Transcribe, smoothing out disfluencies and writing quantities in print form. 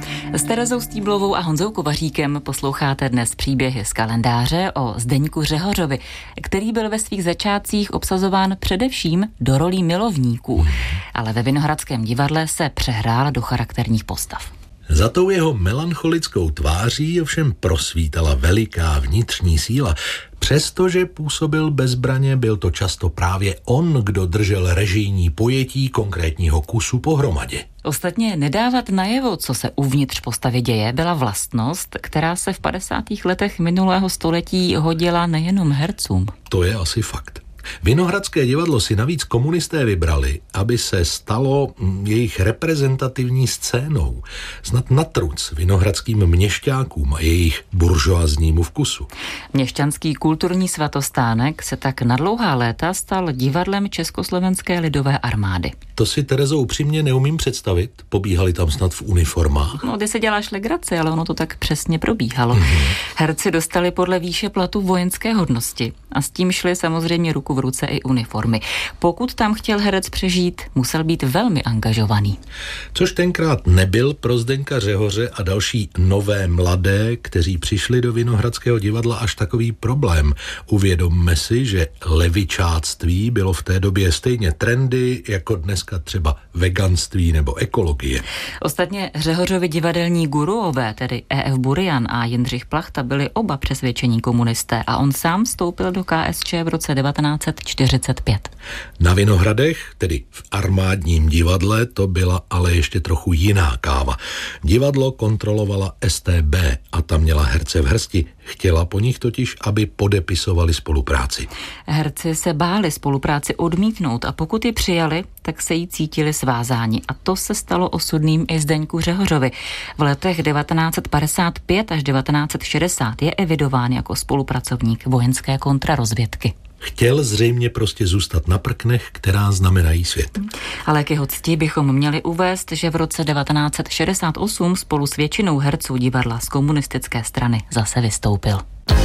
S Terezou Stýblovou a Honzou Kovaříkem posloucháte dnes příběhy z kalendáře o Zdeňku Řehořovi, který byl ve svých začátcích obsazován především do rolí milovníků, ale ve Vinohradském divadle se přehrál do charakterních postav. Za tou jeho melancholickou tváří ovšem prosvítala veliká vnitřní síla. Přestože působil bezbraně, byl to často právě on, kdo držel režijní pojetí konkrétního kusu pohromadě. Ostatně nedávat najevo, co se uvnitř postavy děje, byla vlastnost, která se v 50. letech minulého století hodila nejenom hercům. To je asi fakt. Vinohradské divadlo si navíc komunisté vybrali, aby se stalo jejich reprezentativní scénou, snad natruc vinohradským měšťákům a jejich buržoaznímu vkusu. Měšťanský kulturní svatostánek se tak na dlouhá léta stal divadlem Československé lidové armády. To si, Terezo, upřímně neumím představit. Pobíhali tam snad v uniformách. No, ty si děláš legraci, ale ono to tak přesně probíhalo. Herci dostali podle výše platu vojenské hodnosti a s tím šly samozřejmě ruku v ruce i uniformy. Pokud tam chtěl herec přežít, musel být velmi angažovaný. Což tenkrát nebyl pro Zdeňka Řehoře a další nové mladé, kteří přišli do Vinohradského divadla, až takový problém. Uvědomme si, že levičáctví bylo v té době stejně trendy, jako dneska třeba veganství nebo ekologie. Ostatně Řehořovi divadelní guruové, tedy E.F. Burian a Jindřich Plachta, byli oba přesvědčení komunisté a on sám vstoupil do KSČ v roce 1945. Na Vinohradech, tedy v armádním divadle, to byla ale ještě trochu jiná káva. Divadlo kontrolovala StB a ta měla herce v hrsti. Chtěla po nich totiž, aby podepisovali spolupráci. Herci se báli spolupráci odmítnout a pokud ji přijali, tak se jí cítili svázáni. A to se stalo osudným i Zdeňku Řehořovi. V letech 1955 až 1960 je evidován jako spolupracovník vojenské kontrarozvědky. Chtěl zřejmě prostě zůstat na prknech, která znamenají svět. Ale k jeho cti bychom měli uvést, že v roce 1968 spolu s většinou herců divadla z komunistické strany zase vystoupil.